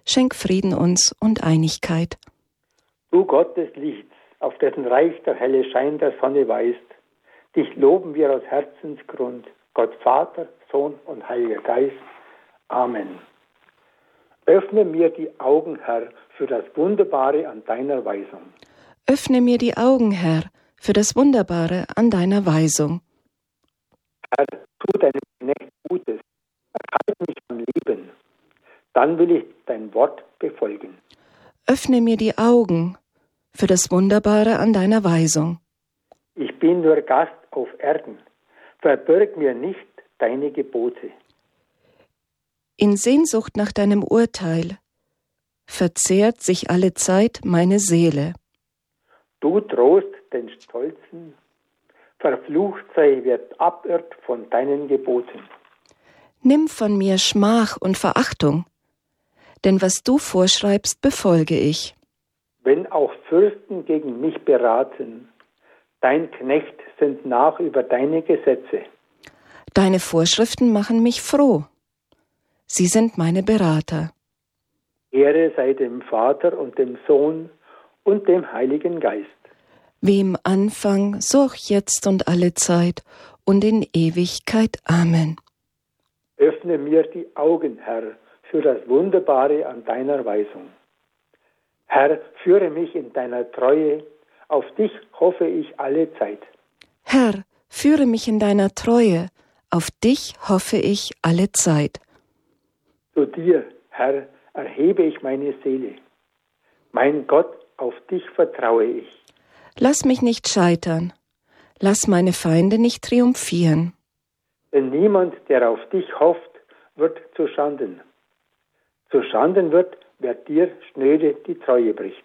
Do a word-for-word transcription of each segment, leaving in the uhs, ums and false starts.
schenk Frieden uns und Einigkeit. Du Gott des Lichts, auf dessen Reich der helle Schein der Sonne weist, dich loben wir aus Herzensgrund, Gott Vater, Sohn und Heiliger Geist. Amen. Öffne mir die Augen, Herr, für das Wunderbare an deiner Weisung. Öffne mir die Augen, Herr, für das Wunderbare an deiner Weisung. Herr, tu deinem Knecht Gutes, erhalte mich am Leben, dann will ich dein Wort befolgen. Öffne mir die Augen für das Wunderbare an deiner Weisung. Ich bin nur Gast auf Erden, verbirg mir nicht deine Gebote. In Sehnsucht nach deinem Urteil verzehrt sich alle Zeit meine Seele. Du trost den Stolzen, verflucht sei, wer abirrt von deinen Geboten. Nimm von mir Schmach und Verachtung, denn was du vorschreibst, befolge ich. Wenn auch Fürsten gegen mich beraten, dein Knecht sind nach über deine Gesetze. Deine Vorschriften machen mich froh. Sie sind meine Berater. Ehre sei dem Vater und dem Sohn und dem Heiligen Geist. Wie im Anfang, so auch jetzt und alle Zeit und in Ewigkeit. Amen. Öffne mir die Augen, Herr, für das Wunderbare an deiner Weisung. Herr, führe mich in deiner Treue, auf dich hoffe ich alle Zeit. Herr, führe mich in deiner Treue, auf dich hoffe ich alle Zeit. Zu dir, Herr, erhebe ich meine Seele. Mein Gott, auf dich vertraue ich. Lass mich nicht scheitern, lass meine Feinde nicht triumphieren. Denn niemand, der auf dich hofft, wird zu Schanden. Zu Schanden wird, wer dir schnöde die Treue bricht.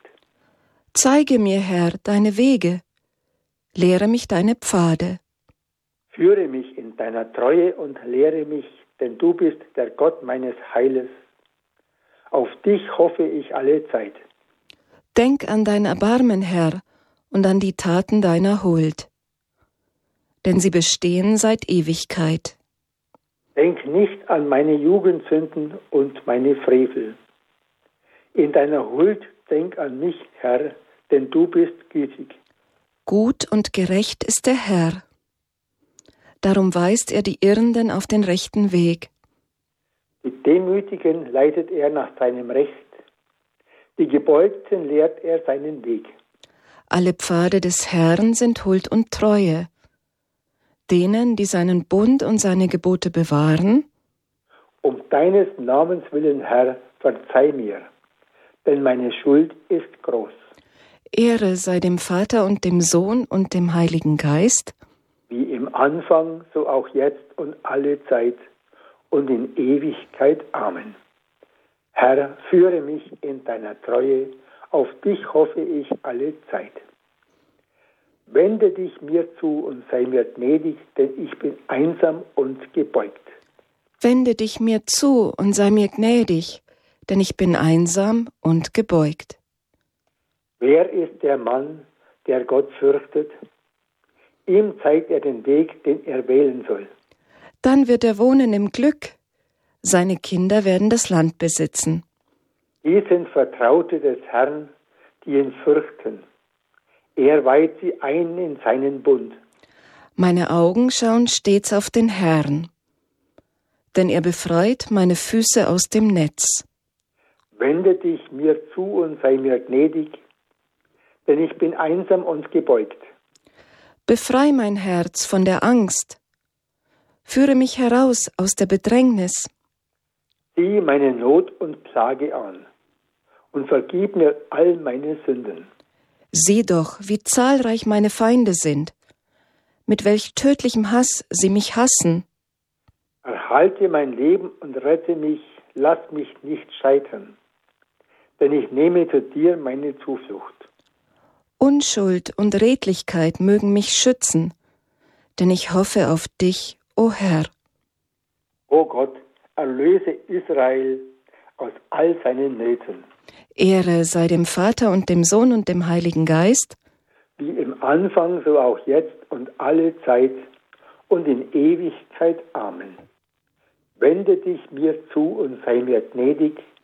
Zeige mir, Herr, deine Wege, lehre mich deine Pfade. Führe mich in deiner Treue und lehre mich, denn du bist der Gott meines Heiles. Auf dich hoffe ich alle Zeit. Denk an dein Erbarmen, Herr, und an die Taten deiner Huld, denn sie bestehen seit Ewigkeit. Denk nicht an meine Jugendsünden und meine Frevel. In deiner Huld denk an mich, Herr, denn du bist gütig. Gut und gerecht ist der Herr. Darum weist er die Irrenden auf den rechten Weg. Die Demütigen leitet er nach seinem Recht. Die Gebeugten lehrt er seinen Weg. Alle Pfade des Herrn sind Huld und Treue. Denen, die seinen Bund und seine Gebote bewahren. Um deines Namens willen, Herr, verzeih mir, denn meine Schuld ist groß. Ehre sei dem Vater und dem Sohn und dem Heiligen Geist. Wie im Anfang, so auch jetzt und alle Zeit und in Ewigkeit. Amen. Herr, führe mich in deiner Treue, auf dich hoffe ich alle Zeit. Wende dich mir zu und sei mir gnädig, denn ich bin einsam und gebeugt. Wende dich mir zu und sei mir gnädig, denn ich bin einsam und gebeugt. Wer ist der Mann, der Gott fürchtet? Ihm zeigt er den Weg, den er wählen soll. Dann wird er wohnen im Glück. Seine Kinder werden das Land besitzen. Die sind Vertraute des Herrn, die ihn fürchten. Er weiht sie ein in seinen Bund. Meine Augen schauen stets auf den Herrn, denn er befreit meine Füße aus dem Netz. Wende dich mir zu und sei mir gnädig, denn ich bin einsam und gebeugt. Befrei mein Herz von der Angst. Führe mich heraus aus der Bedrängnis. Sieh meine Not und Plage an und vergib mir all meine Sünden. Sieh doch, wie zahlreich meine Feinde sind, mit welch tödlichem Hass sie mich hassen. Erhalte mein Leben und rette mich, lass mich nicht scheitern, denn ich nehme zu dir meine Zuflucht. Unschuld und Redlichkeit mögen mich schützen, denn ich hoffe auf dich, o Herr. O Gott, erlöse Israel aus all seinen Nöten. Ehre sei dem Vater und dem Sohn und dem Heiligen Geist, wie im Anfang, so auch jetzt und alle Zeit und in Ewigkeit. Amen. Wende dich mir zu und sei mir gnädig,